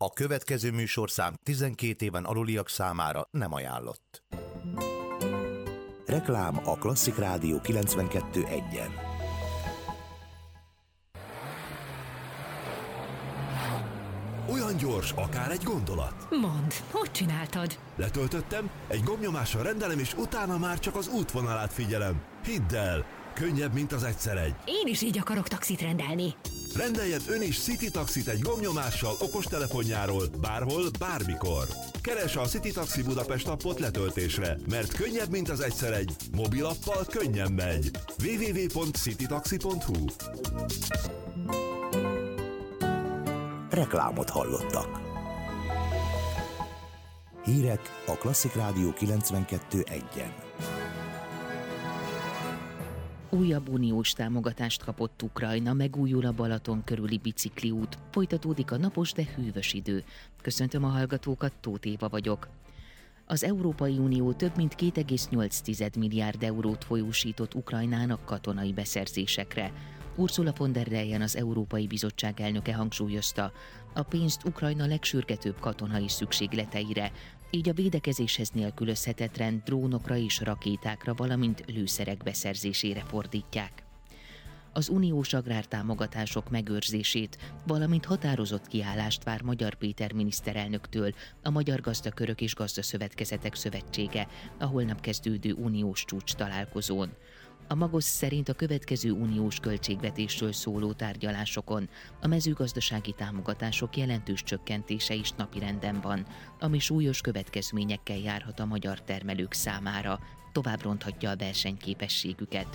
A következő műsorszám 12 éven aluliak számára nem ajánlott. Reklám a Klasszik Rádió 92.1-en. Olyan gyors, akár egy gondolat. Mondd, hogy csináltad? Letöltöttem, egy gombnyomással rendelem, és utána már csak az útvonalát figyelem. Hidd el, könnyebb, mint az egyszer egy. Én is így akarok taxit rendelni. Rendeljen ön is City Taxit egy gombnyomással okostelefonjáról, bárhol, bármikor. Keresse a City Taxi Budapest appot letöltésre, mert könnyebb, mint az egyszer egy. Mobilappal könnyen megy. www.citytaxi.hu. Reklámot hallottak. Hírek a Klasszik Rádió 92.1-en. Újabb uniós támogatást kapott Ukrajna, megújul a Balaton körüli bicikliút, folytatódik a napos, de hűvös idő. Köszöntöm a hallgatókat, Tóth Éva vagyok. Az Európai Unió több mint 2,8 milliárd eurót folyósított Ukrajnának katonai beszerzésekre. Ursula von der Leyen, az Európai Bizottság elnöke hangsúlyozta, a pénzt Ukrajna legsürgetőbb katonai szükségleteire, így a védekezéshez nélkülözhetetlen drónokra és rakétákra, valamint lőszerek beszerzésére fordítják. Az uniós agrártámogatások megőrzését, valamint határozott kiállást vár Magyar Péter miniszterelnöktől a Magyar Gazdakörök és Gazdaszövetkezetek Szövetsége a holnap kezdődő uniós csúcs találkozón. A Magos szerint a következő uniós költségvetésről szóló tárgyalásokon a mezőgazdasági támogatások jelentős csökkentése is napirenden van, ami súlyos következményekkel járhat a magyar termelők számára, tovább ronthatja a versenyképességüket.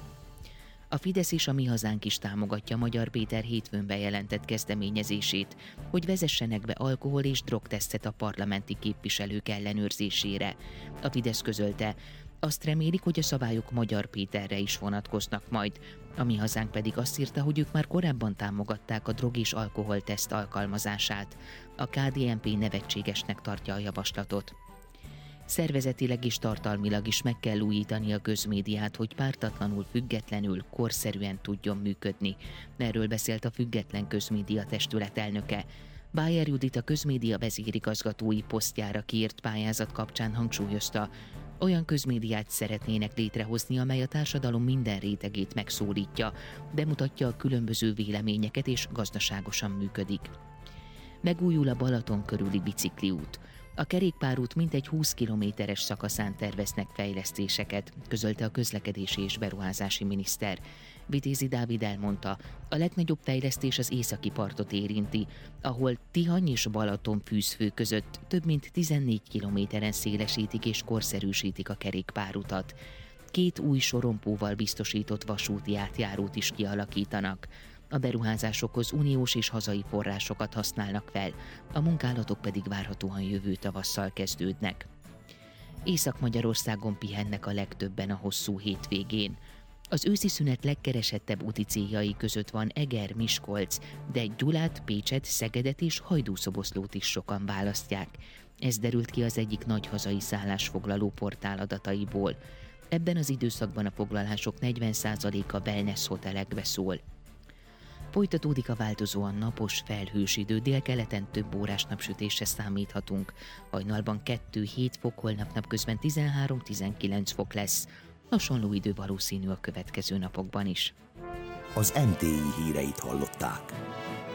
A Fidesz és a Mi Hazánk is támogatja Magyar Péter hétfőn bejelentett kezdeményezését, hogy vezessenek be alkohol- és drogtesztet a parlamenti képviselők ellenőrzésére. A Fidesz közölte, azt remélik, hogy a szabályok Magyar Péterre is vonatkoznak majd. A Mi Hazánk pedig azt írta, hogy ők már korábban támogatták a drog- és alkoholteszt alkalmazását. A KDNP nevetségesnek tartja a javaslatot. Szervezetileg és tartalmilag is meg kell újítani a közmédiát, hogy pártatlanul, függetlenül, korszerűen tudjon működni. Erről beszélt a Független Közmédia Testület elnöke. Bájer Judit a közmédia vezérigazgatói posztjára kiírt pályázat kapcsán hangsúlyozta, olyan közmédiát szeretnének létrehozni, amely a társadalom minden rétegét megszólítja, bemutatja a különböző véleményeket és gazdaságosan működik. Megújul a Balaton körüli bicikliút. A kerékpárút mintegy 20 kilométeres szakaszán terveznek fejlesztéseket, közölte a közlekedési és beruházási miniszter. Vitézi Dávid elmondta, a legnagyobb fejlesztés az északi partot érinti, ahol Tihany és Balaton fűzfő között több mint 14 kilométeren szélesítik és korszerűsítik a kerékpárutat. 2 új sorompóval biztosított vasúti átjárót is kialakítanak. A beruházásokhoz uniós és hazai forrásokat használnak fel, a munkálatok pedig várhatóan jövő tavasszal kezdődnek. Észak-Magyarországon pihennek a legtöbben a hosszú hétvégén. Az őszi szünet legkeresettebb úti céljai között van Eger, Miskolc, de Gyulát, Pécset, Szegedet és Hajdúszoboszlót is sokan választják. Ez derült ki az egyik nagy hazai szállásfoglaló portál adataiból. Ebben az időszakban a foglalások 40%-a wellness hotelekbe szól. Folytatódik a változóan napos, felhős idő, délkeleten több órás napsütésre számíthatunk. Hajnalban 2-7 fok, holnap napközben 13-19 fok lesz. Hasonló idő valószínű a következő napokban is. Az MTI híreit hallották.